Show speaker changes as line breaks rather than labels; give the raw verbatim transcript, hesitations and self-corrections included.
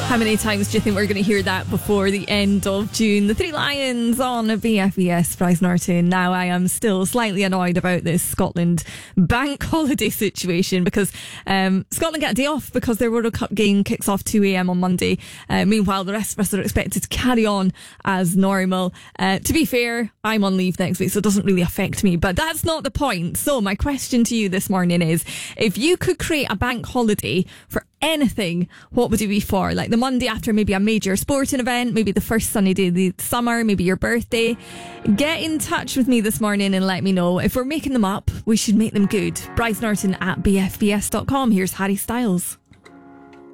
How many times do you think we're going to hear that before the end of June? The Three Lions on B F B S, Bryce Norton. Now, I am still slightly annoyed about this Scotland bank holiday situation because um, Scotland get a day off because their World Cup game kicks off two a.m. on Monday. Uh, meanwhile, the rest of us are expected to carry on as normal. Uh, to be fair, I'm on leave next week, so it doesn't really affect me, but that's not the point. So my question to you this morning is, if you could create a bank holiday for anything, what would it be for? Like the Monday after maybe a major sporting event, maybe the first sunny day of the summer, maybe your birthday. Get in touch with me this morning and let me know. If we're making them up, we should make them good. Bryce Norton at b f b s dot com. Here's Harry Styles.